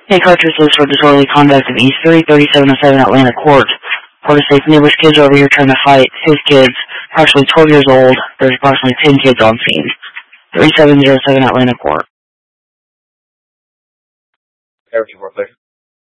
Hey, cartridge list for disorderly conduct of East 3707 Atlanta Court. Court is safe neighbor's kids over here trying to fight his kids, approximately 12 years old. There's approximately 10 kids on scene. 3707 Atlanta Court. Air 2 clear.